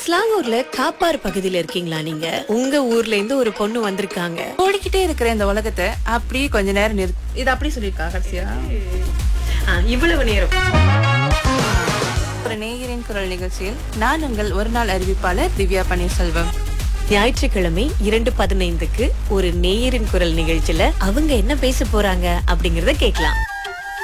ஸ்லாங்கூர்ல காப்பாறு பகுதியில இருக்கீங்களா நீங்க? உங்க ஊர்ல இருந்து ஒரு பொண்ணு வந்திருக்காங்க. ஓடிக்கிட்டே இருக்கிற இந்த உலகத்தை அப்படியே கொஞ்ச நேரம் இது அப்படி சொல்லியிருக்கா கடைசியா. இவ்வளவு நேரம் ஒரு நேயரின் குரல் நிகழ்ச்சியில் நான் உங்கள் ஒரு நாள் அறிவிப்பாளர் திவ்யா பன்னீர்செல்வம். ஞாயிற்றுக்கிழமை 2:15க்கு ஒரு நேயரின் குரல் நிகழ்ச்சியில அவங்க என்ன பேச போறாங்க அப்படிங்கறத கேட்கலாம்.